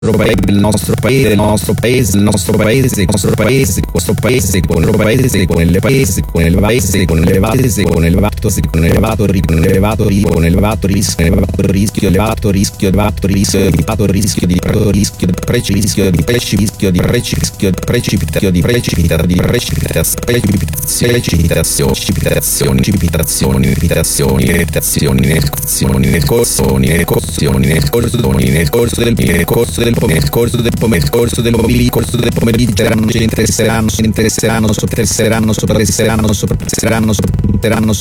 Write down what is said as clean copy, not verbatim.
il nostro paese, il nostro paese, il nostro paese, il nostro paese, il nostro paese, con il paese, con il paese, con il paese, con il paese, con il elevato rischio, elevato rischio, elevato rischio, elevato rischio, elevato rischio di precipitazione, di precipitazione, interesseranno